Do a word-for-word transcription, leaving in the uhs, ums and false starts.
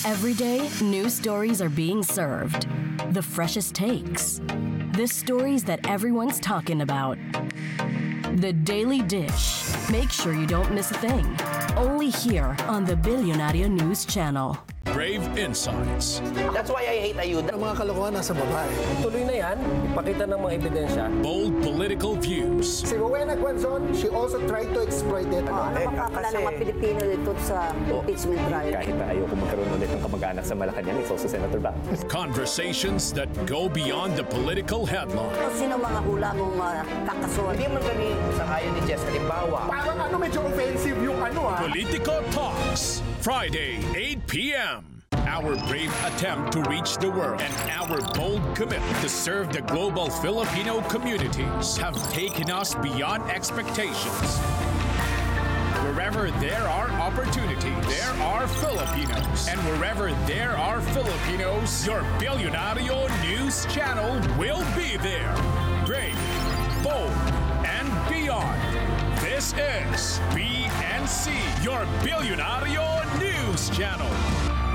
Every day, new stories are being served. The freshest takes. The stories that everyone's talking about. The Daily Dish. Make sure you don't miss a thing. Only here on the Billionaire News Channel. Brave Insights. That's why I hate ayuda. Ang mga kalokohan nasa babae. Tuloy na yan, ipakita ng mga ebidensya. Bold political views. Si Rowena Guanzon, she also tried to exploit it. Ano Eh, makakala kasi- ng mga Pilipino dito sa impeachment trial? Kahit na ayoko magkaroon ulit ng kamag-anak sa Malacanang, it's also Senator Bac. Conversations that go beyond the political headline. Sino mga hula mong uh, kakasuhan? Hindi man kami sa ayon ni Jess. Halimbawa, Parang ano, medyo offensive yung ano ah. Politico Talks. Friday, eight p.m. Our brave attempt to reach the world and our bold commitment to serve the global Filipino communities have taken us beyond expectations. Wherever there are opportunities, there are Filipinos. And wherever there are Filipinos, your Billionario News Channel will be there. Brave, bold, and beyond. This is B N C, your Billionario News Channel.